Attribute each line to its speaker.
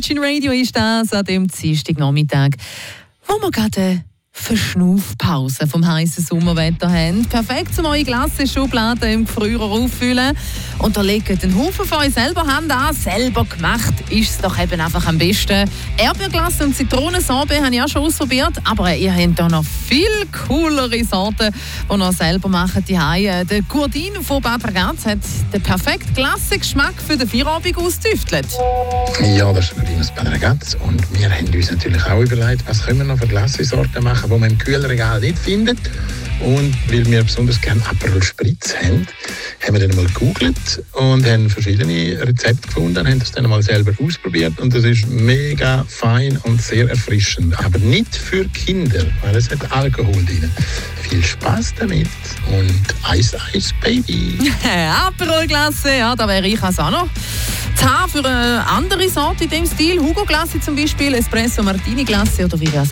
Speaker 1: Virgin Radio ist das an dem Dienstagnachmittag, wo wir gerade Verschnaufpause vom heißen Sommerwetter haben. Perfekt, um eure Glasse-Schublade im Gefrierer auffüllen. Und da legt einen Haufen von euch selber Hand an. Selber gemacht ist es doch eben einfach am besten. Erdbeerglasse und Zitronensorbet habe ich auch schon ausprobiert. Aber ihr habt da noch viel coolere Sorten, die ihr selber macht. Der Gurdin von Bad Ragaz hat den perfekten Glassengeschmack für den Feierabend ausgetüftelt.
Speaker 2: Ja, das ist Gurdin aus Bad Ragaz. Und wir haben uns natürlich auch überlegt, was können wir noch für Glassensorten machen, die man im Kühlregal nicht findet. Und weil wir besonders gerne Aperol Spritz haben wir dann mal gegoogelt und haben verschiedene Rezepte gefunden, haben das dann mal selber ausprobiert und das ist mega fein und sehr erfrischend. Aber nicht für Kinder, weil es hat Alkohol drin. Viel Spaß damit und Eis, Baby.
Speaker 1: Aperol-Glasse, ja, da wäre ich also auch noch zu haben für eine andere Sorte in dem Stil. Hugo-Glasse zum Beispiel, Espresso Martini-Glasse oder wie wäre es